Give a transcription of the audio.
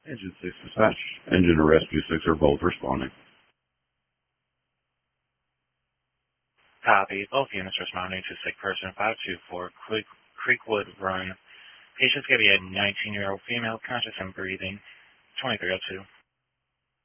Engine 6 dispatch. Engine and Rescue 6 are both responding. Copy. Both units responding to sick person 524 Creekwood Run. Patient's going to be a 19-year-old female, conscious and breathing, 2302.